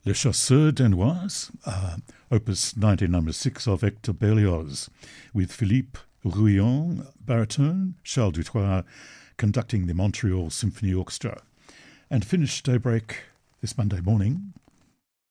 Les Chasseurs d'Anoise, opus 19 number 6 of Hector Berlioz, with Philippe Rouillon, baritone, Charles Dutoit conducting the Montreal Symphony Orchestra. And finished Daybreak this Monday morning